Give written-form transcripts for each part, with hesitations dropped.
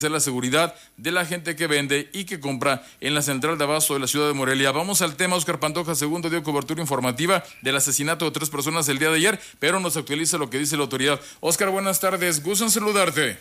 la seguridad de la gente que vende y que compra en la central de abasto de la ciudad de Morelia. Vamos al tema. Oscar Pantoja II dio cobertura informativa del asesinato de 3 personas el día de ayer, pero nos actualiza lo que dice la autoridad. Oscar, buenas tardes, gusto en saludarte.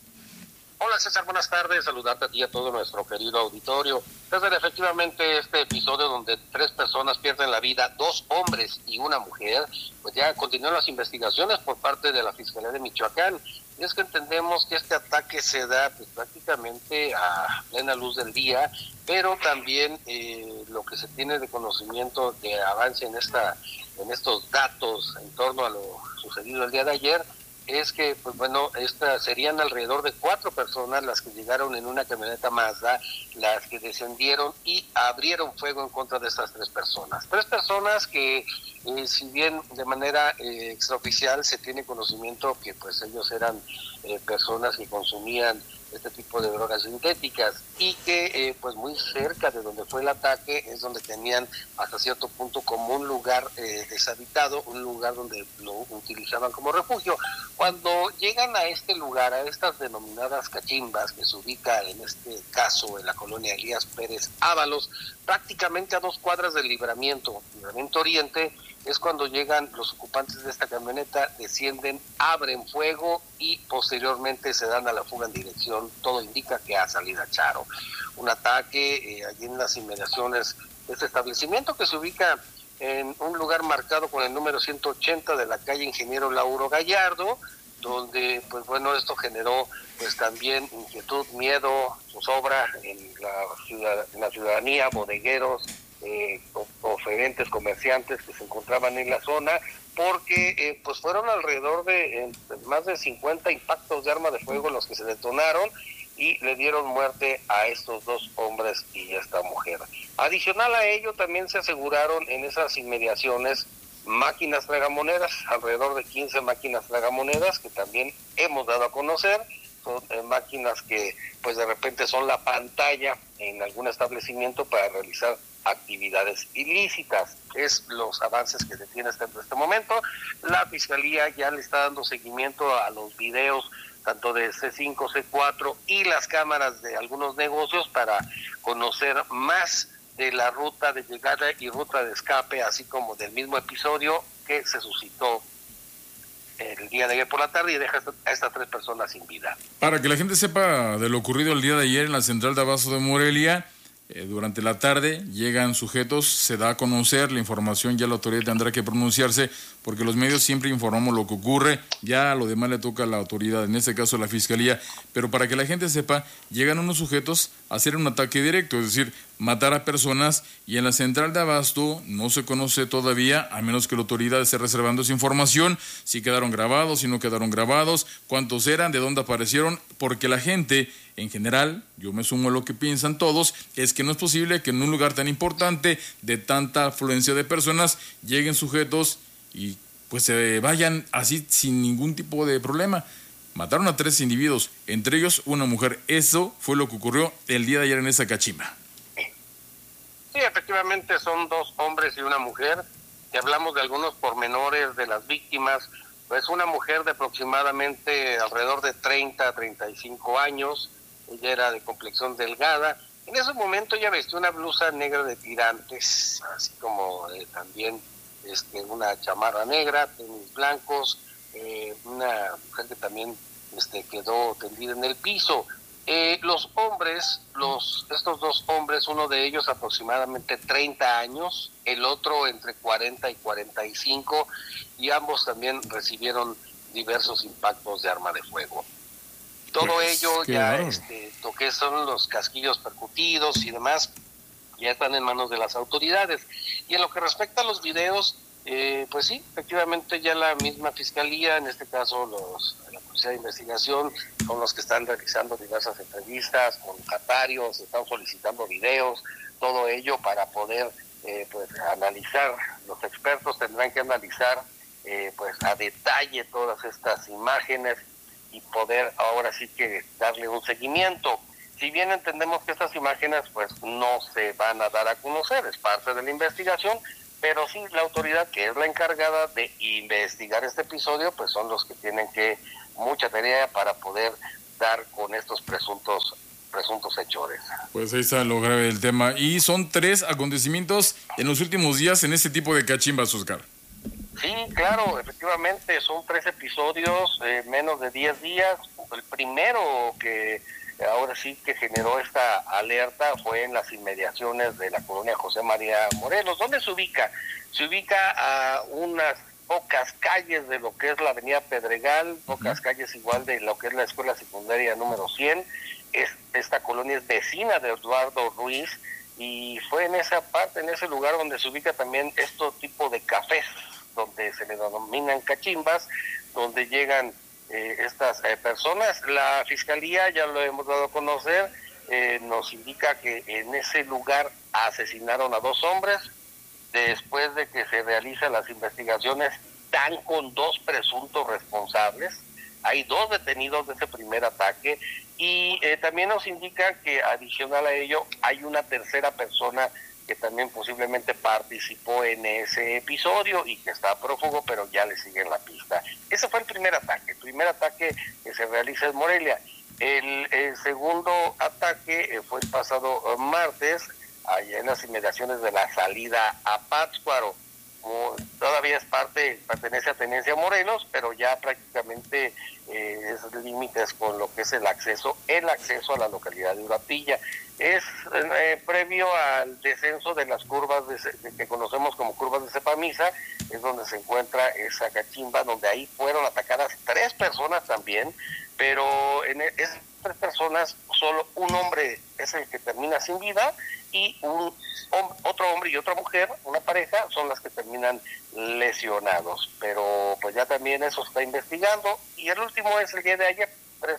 Hola César, buenas tardes, saludarte a ti y a todo nuestro querido auditorio. César, efectivamente este episodio donde 3 personas pierden la vida, 2 hombres y una mujer, pues ya continúan las investigaciones por parte de la Fiscalía de Michoacán. Y es que entendemos que este ataque se da pues, prácticamente a plena luz del día, pero también lo que se tiene de conocimiento de avance en estos datos en torno a lo sucedido el día de ayer, es que, pues bueno, serían alrededor de 4 personas las que llegaron en una camioneta Mazda, las que descendieron y abrieron fuego en contra de estas 3 personas. 3 personas que, si bien de manera extraoficial se tiene conocimiento que pues ellos eran personas que consumían este tipo de drogas sintéticas y que pues muy cerca de donde fue el ataque es donde tenían hasta cierto punto como un lugar deshabitado, un lugar donde lo utilizaban como refugio. Cuando llegan a este lugar, a estas denominadas cachimbas, que se ubica en este caso en la colonia Elías Pérez Ábalos, prácticamente a 2 cuadras del Libramiento Oriente, es cuando llegan los ocupantes de esta camioneta, descienden, abren fuego y posteriormente se dan a la fuga en dirección, todo indica que a Salida Charo. Un ataque allí en las inmediaciones de este establecimiento que se ubica en un lugar marcado con el número 180 de la calle Ingeniero Lauro Gallardo, donde pues bueno, esto generó pues también inquietud, miedo, zozobra en la ciudadanía, bodegueros, oferentes, comerciantes que se encontraban en la zona, porque pues fueron alrededor de más de 50 impactos de arma de fuego los que se detonaron y le dieron muerte a estos 2 hombres y a esta mujer. Adicional a ello, también se aseguraron en esas inmediaciones máquinas tragamonedas, alrededor de 15 máquinas tragamonedas que también hemos dado a conocer. Son máquinas que pues de repente son la pantalla en algún establecimiento para realizar actividades ilícitas. Es los avances que se tiene hasta este momento. La Fiscalía ya le está dando seguimiento a los videos tanto de C5, C4 y las cámaras de algunos negocios para conocer más de la ruta de llegada y ruta de escape, así como del mismo episodio que se suscitó el día de ayer por la tarde y deja a estas 3 personas sin vida. Para que la gente sepa de lo ocurrido el día de ayer en la central de abasto de Morelia, durante la tarde llegan sujetos, se da a conocer la información, ya la autoridad tendrá que pronunciarse porque los medios siempre informamos lo que ocurre, ya lo demás le toca a la autoridad, en este caso a la Fiscalía, pero para que la gente sepa, llegan unos sujetos a hacer un ataque directo, es decir, matar a personas, y en la central de abasto no se conoce todavía, a menos que la autoridad esté reservando esa información, si quedaron grabados, si no quedaron grabados, cuántos eran, de dónde aparecieron, porque la gente en general, yo me sumo a lo que piensan todos, es que no es posible que en un lugar tan importante, de tanta afluencia de personas, lleguen sujetos y pues se vayan así sin ningún tipo de problema. Mataron a 3 individuos, entre ellos una mujer. Eso fue lo que ocurrió el día de ayer en esa cachimba. Sí, efectivamente son 2 hombres y una mujer, que hablamos de algunos pormenores de las víctimas. Pues una mujer de aproximadamente alrededor de 30 a 35 años, ella era de complexión delgada. En ese momento ella vestía una blusa negra de tirantes, así como también una chamarra negra, tenis blancos, una mujer que también quedó tendida en el piso. Los hombres, estos 2 hombres, uno de ellos aproximadamente 30 años, el otro entre 40 y 45, y ambos también recibieron diversos impactos de arma de fuego. Todo ello ya, lo que son los casquillos percutidos y demás, ya están en manos de las autoridades. Y en lo que respecta a los videos, pues sí, efectivamente ya la misma Fiscalía, en este caso la Policía de Investigación, son los que están realizando diversas entrevistas con locatarios, están solicitando videos, todo ello para poder pues analizar. Los expertos tendrán que analizar pues a detalle todas estas imágenes y poder ahora sí que darle un seguimiento. Si bien entendemos que estas imágenes pues no se van a dar a conocer, es parte de la investigación, pero sí la autoridad que es la encargada de investigar este episodio, pues son los que tienen que mucha tarea para poder dar con estos presuntos hechores. Pues ahí está lo grave del tema. Y son 3 acontecimientos en los últimos días en este tipo de cachimbas, Oscar. Sí, claro, efectivamente, son 3 episodios, menos de 10 días. El primero que ahora sí que generó esta alerta fue en las inmediaciones de la colonia José María Morelos. ¿Dónde se ubica? Se ubica a unas pocas calles de lo que es la avenida Pedregal, pocas calles igual de lo que es la escuela secundaria número 100. Esta colonia es vecina de Eduardo Ruiz y fue en esa parte, en ese lugar donde se ubica también este tipo de cafés, donde se le denominan cachimbas, donde llegan estas personas. La fiscalía, ya lo hemos dado a conocer, nos indica que en ese lugar asesinaron a 2 hombres. Después de que se realizan las investigaciones, dan con 2 presuntos responsables. Hay 2 detenidos de ese primer ataque y también nos indica que adicional a ello hay una tercera persona que también posiblemente participó en ese episodio y que está prófugo, pero ya le siguen la pista. Ese fue el primer ataque que se realiza en Morelia. El segundo ataque fue el pasado martes, allá en las inmediaciones de la salida a Pátzcuaro. Todavía pertenece a Tenencia Morelos, pero ya prácticamente es límites con lo que es el acceso a la localidad de Uratilla. Es previo al descenso de las curvas que conocemos como curvas de Cepamisa, es donde se encuentra esa cachimba, donde ahí fueron atacadas 3 personas también, pero en esas 3 personas solo un hombre es el que termina sin vida y otro hombre y otra mujer, una pareja, son las que terminan lesionados. Pero pues ya también eso está investigando. Y el último es el día de ayer, 3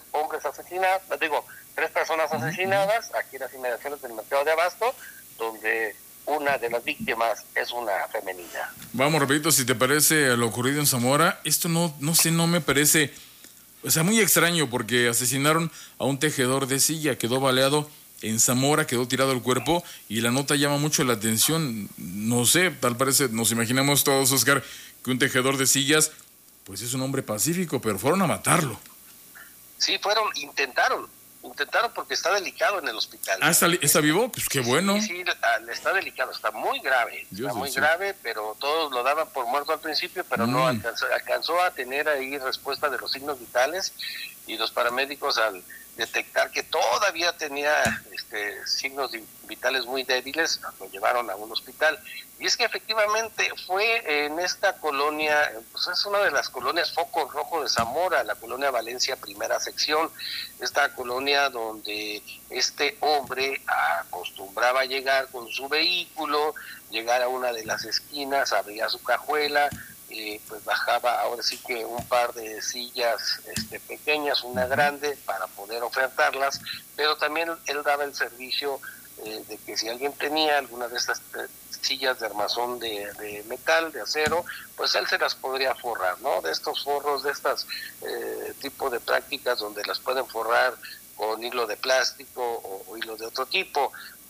personas asesinadas aquí en las inmediaciones del mercado de Abasto, donde una de las víctimas es una femenina. Vamos, repito, si te parece lo ocurrido en Zamora, esto no me parece, o sea, muy extraño, porque asesinaron a un tejedor de silla, quedó baleado en Zamora, quedó tirado el cuerpo y la nota llama mucho la atención. No sé, tal parece, nos imaginamos todos, Oscar, que un tejedor de sillas, pues es un hombre pacífico, pero fueron a matarlo. Sí, intentaron porque está delicado en el hospital. ¿Está vivo? Pues qué bueno. Sí, está delicado, está muy grave, grave, pero todos lo daban por muerto al principio, pero no alcanzó a tener ahí respuesta de los signos vitales, y los paramédicos al detectar que todavía tenía signos vitales muy débiles, lo llevaron a un hospital. Y es que efectivamente fue en esta colonia, pues es una de las colonias foco rojo de Zamora, la colonia Valencia Primera Sección, esta colonia donde este hombre acostumbraba llegar con su vehículo, llegar a una de las esquinas, abría su cajuela, pues bajaba ahora sí que un par de sillas pequeñas, una grande, para poder ofertarlas, pero también él daba el servicio de que si alguien tenía alguna de estas sillas de armazón de metal, de acero, pues él se las podría forrar, ¿no? De estos forros, de estas tipo de prácticas donde las pueden forrar con hilo de plástico o hilo de otro tipo.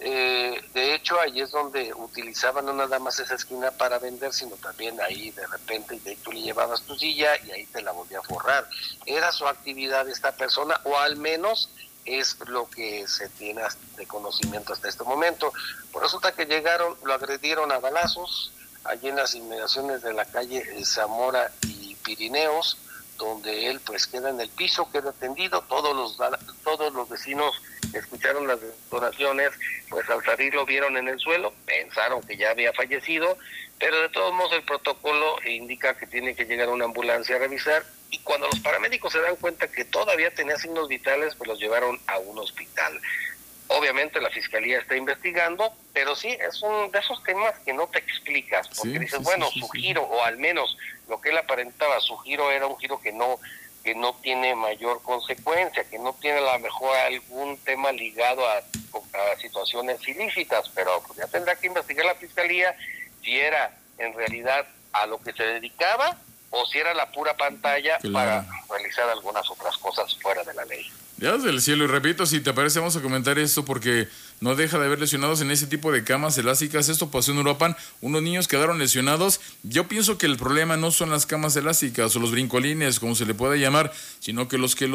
De hecho, ahí es donde utilizaban no nada más esa esquina para vender, sino también ahí de repente de ahí tú le llevabas tu silla y ahí te la volvía a forrar. Era su actividad de esta persona, o al menos es lo que se tiene de conocimiento hasta este momento. Pues resulta que llegaron, lo agredieron a balazos allí en las inmediaciones de la calle Zamora y Pirineos, donde él pues queda en el piso, queda tendido. Todos los vecinos escucharon las detonaciones, pues al salir lo vieron en el suelo, pensaron que ya había fallecido, pero de todos modos el protocolo indica que tiene que llegar una ambulancia a revisar, y cuando los paramédicos se dan cuenta que todavía tenía signos vitales, pues los llevaron a un hospital. Obviamente la fiscalía está investigando, pero sí, es uno de esos temas que no te explicas, porque dices, su giro, o al menos lo que él aparentaba, su giro era un giro que no tiene mayor consecuencia, que no tiene a lo mejor algún tema ligado a situaciones ilícitas, pero pues ya tendrá que investigar la fiscalía si era en realidad a lo que se dedicaba o si era la pura pantalla para realizar algunas otras cosas fuera de la ley. Dios del cielo, y repito, si te parece, vamos a comentar esto porque no deja de haber lesionados en ese tipo de camas elásticas. Esto pasó en Uruapan, unos niños quedaron lesionados. Yo pienso que el problema no son las camas elásticas o los brincolines, como se le pueda llamar, sino que los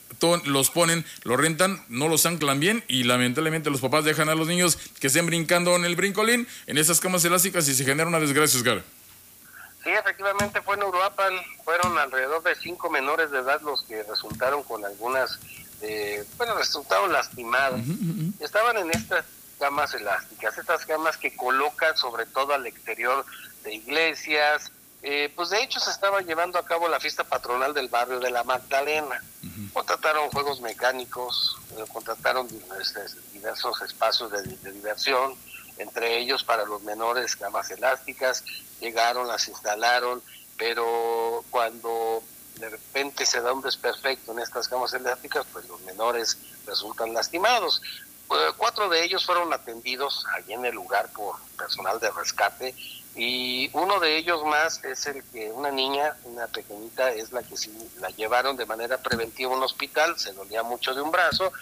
ponen, los rentan, no los anclan bien y lamentablemente los papás dejan a los niños que estén brincando en el brincolín, en esas camas elásticas, y se genera una desgracia, Oscar. Sí, efectivamente fue en Uruapan, fueron alrededor de 5 menores de edad los que resultaron con algunas, resultaron lastimados. Estaban en estas camas elásticas, estas camas que colocan sobre todo al exterior de iglesias. Pues de hecho se estaba llevando a cabo la fiesta patronal del barrio de la Magdalena. Contrataron juegos mecánicos, contrataron diversos espacios de diversión, entre ellos para los menores camas elásticas. Llegaron, las instalaron, pero cuando de repente se da un desperfecto en estas camas elásticas, pues los menores resultan lastimados. 4 de ellos fueron atendidos allí en el lugar por personal de rescate, y uno de ellos más es el que una niña, una pequeñita, es la que sí la llevaron de manera preventiva a un hospital, se dolía mucho de un brazo,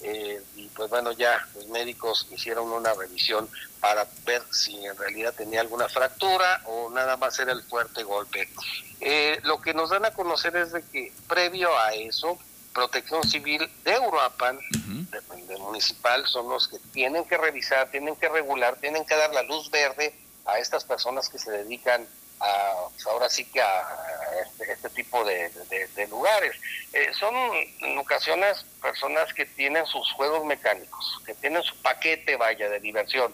y pues bueno, ya los médicos hicieron una revisión para ver si en realidad tenía alguna fractura o nada más era el fuerte golpe. Lo que nos dan a conocer es de que previo a eso, Protección Civil de Uruapan, de municipal, son los que tienen que revisar, tienen que regular, tienen que dar la luz verde a estas personas que se dedican a, ahora sí que a este tipo de lugares. Son en ocasiones personas que tienen sus juegos mecánicos, que tienen su paquete, vaya, de diversión,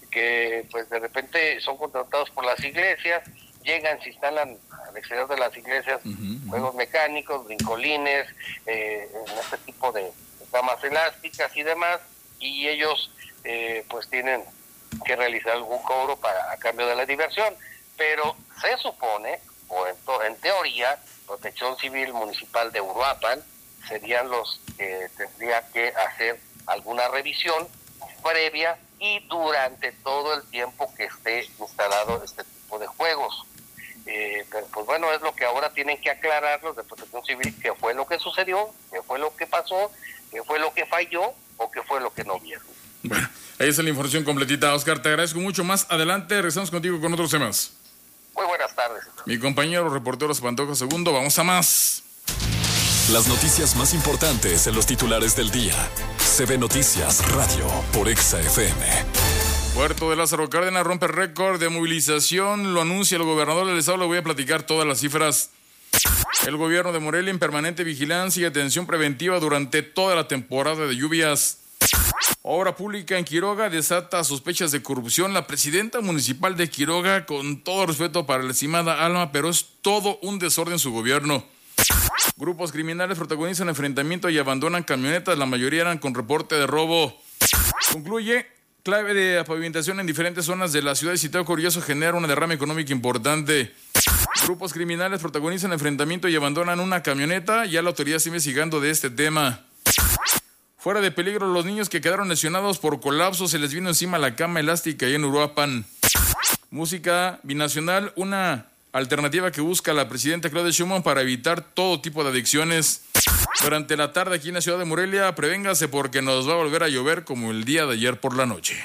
que pues de repente son contratados por las iglesias, llegan, se instalan al exterior de las iglesias juegos mecánicos, brincolines, en este tipo de camas elásticas y demás, y ellos pues tienen que realizar algún cobro a cambio de la diversión, pero se supone, o en teoría, Protección Civil Municipal de Uruapan serían los que tendría que hacer alguna revisión previa y durante todo el tiempo que esté instalado este tipo de juegos. Pero pues bueno, es lo que ahora tienen que aclarar los de Protección Civil, qué fue lo que sucedió, qué fue lo que pasó, qué fue lo que falló o qué fue lo que no vieron. Bueno, ahí está la información completita, Oscar, te agradezco mucho. Más adelante regresamos contigo con otros temas. Muy buenas tardes. Mi compañero reportero Pantoja Segundo, vamos a más. Las noticias más importantes en los titulares del día. CB Noticias Radio por Exa FM. Puerto de Lázaro Cárdenas rompe récord de movilización, lo anuncia el gobernador del estado. Le voy a platicar todas las cifras. El gobierno de Morelia en permanente vigilancia y atención preventiva durante toda la temporada de lluvias. Obra pública en Quiroga desata sospechas de corrupción. La presidenta municipal de Quiroga, con todo respeto para la estimada Alma, pero es todo un desorden su gobierno. Grupos criminales protagonizan enfrentamiento y abandonan camionetas, la mayoría eran con reporte de robo. Concluye, clave de pavimentación en diferentes zonas de la ciudad de Zitácuaro, Curioso genera una derrama económica importante. Grupos criminales protagonizan enfrentamiento y abandonan una camioneta, ya la autoridad está investigando de este tema. Fuera de peligro los niños que quedaron lesionados por colapso, se les vino encima la cama elástica ahí en Uruapan. Música binacional, una alternativa que busca la presidenta Claudia Sheinbaum para evitar todo tipo de adicciones. Durante la tarde aquí en la ciudad de Morelia, prevéngase porque nos va a volver a llover como el día de ayer por la noche.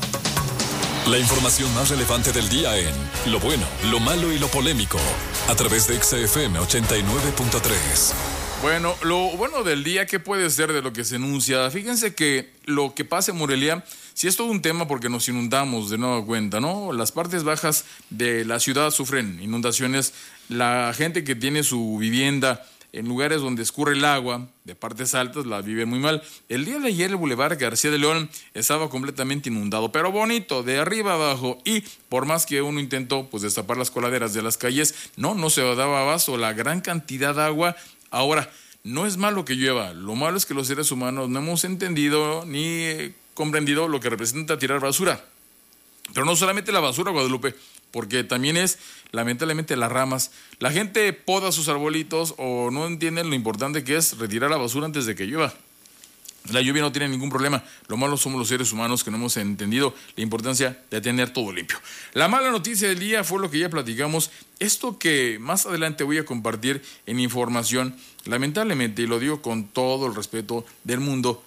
La información más relevante del día en lo bueno, lo malo y lo polémico, a través de Exa FM 89.3. Bueno, lo bueno del día, ¿qué puede ser de lo que se enuncia? Fíjense que lo que pasa en Morelia, sí es todo un tema porque nos inundamos de nueva cuenta, ¿no? Las partes bajas de la ciudad sufren inundaciones. La gente que tiene su vivienda en lugares donde escurre el agua, de partes altas, la viven muy mal. El día de ayer el Boulevard García de León estaba completamente inundado, pero bonito, de arriba abajo. Y por más que uno intentó pues destapar las coladeras de las calles, no se daba abasto la gran cantidad de agua. Ahora, no es malo que llueva, lo malo es que los seres humanos no hemos entendido ni comprendido lo que representa tirar basura. Pero no solamente la basura, Guadalupe, porque también es, lamentablemente, las ramas. La gente poda sus arbolitos o no entienden lo importante que es retirar la basura antes de que llueva. La lluvia no tiene ningún problema. Lo malo somos los seres humanos que no hemos entendido la importancia de tener todo limpio. La mala noticia del día fue lo que ya platicamos. Esto que más adelante voy a compartir en información, lamentablemente, y lo digo con todo el respeto del mundo,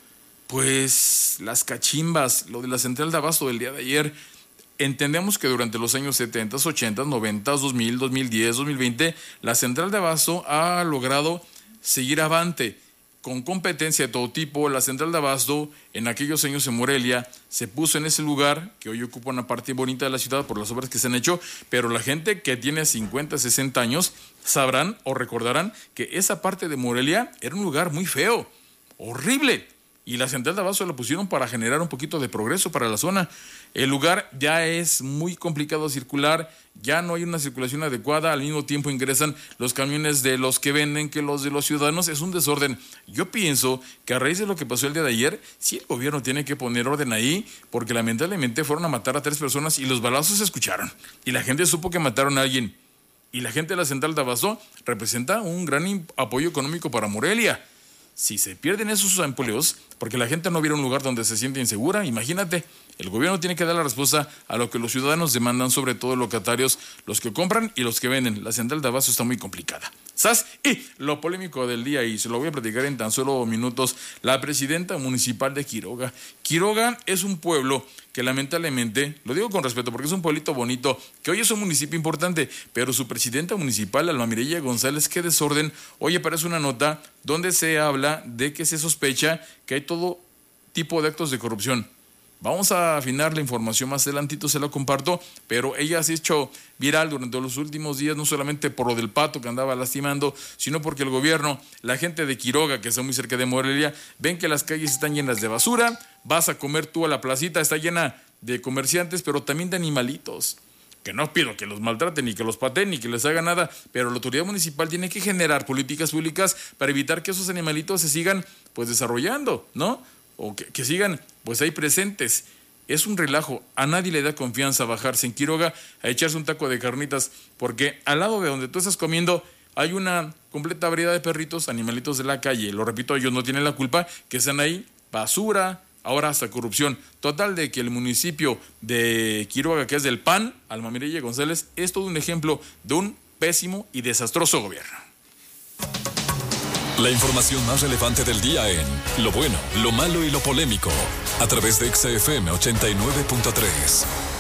pues las cachimbas, lo de la central de abasto del día de ayer. Entendemos que durante los años 70, 80, 90, 2000, 2010, 2020, la central de abasto ha logrado seguir avante. Con competencia de todo tipo, la central de abasto en aquellos años en Morelia se puso en ese lugar que hoy ocupa una parte bonita de la ciudad por las obras que se han hecho, pero la gente que tiene 50, 60 años sabrán o recordarán que esa parte de Morelia era un lugar muy feo, horrible, y la central de abasto la pusieron para generar un poquito de progreso para la zona. El lugar ya es muy complicado circular, ya no hay una circulación adecuada, al mismo tiempo ingresan los camiones de los que venden que los de los ciudadanos, es un desorden. Yo pienso que a raíz de lo que pasó el día de ayer, sí el gobierno tiene que poner orden ahí, porque lamentablemente fueron a matar a 3 personas y los balazos se escucharon, y la gente supo que mataron a alguien, y la gente de la central de abasto representa un gran apoyo económico para Morelia. Si se pierden esos empleos, porque la gente no viera un lugar donde se siente insegura, imagínate, el gobierno tiene que dar la respuesta a lo que los ciudadanos demandan, sobre todo locatarios, los que compran y los que venden. La central de abasto está muy complicada. ¿Sabes? Y lo polémico del día, y se lo voy a platicar en tan solo minutos, la presidenta municipal de Quiroga. Quiroga es un pueblo que lamentablemente, lo digo con respeto porque es un pueblito bonito, que hoy es un municipio importante, pero su presidenta municipal, Alma Mireya González, qué desorden. Hoy aparece una nota donde se habla de que se sospecha que hay todo tipo de actos de corrupción. Vamos a afinar la información más adelantito, se la comparto, pero ella se ha hecho viral durante los últimos días, no solamente por lo del pato que andaba lastimando, sino porque el gobierno, la gente de Quiroga, que está muy cerca de Morelia, ven que las calles están llenas de basura, vas a comer tú a la placita, está llena de comerciantes, pero también de animalitos. Que no pido que los maltraten, ni que los pateen, ni que les haga nada, pero la autoridad municipal tiene que generar políticas públicas para evitar que esos animalitos se sigan pues desarrollando, ¿no? O que sigan pues ahí presentes. Es un relajo, a nadie le da confianza bajarse en Quiroga a echarse un taco de carnitas, porque al lado de donde tú estás comiendo hay una completa variedad de perritos, animalitos de la calle. Lo repito, ellos no tienen la culpa, que están ahí, basura, ahora hasta corrupción. Total de que el municipio de Quiroga, que es del PAN, Alma Mireya González, es todo un ejemplo de un pésimo y desastroso gobierno. La información más relevante del día en Lo Bueno, Lo Malo y Lo Polémico, a través de XFM 89.3.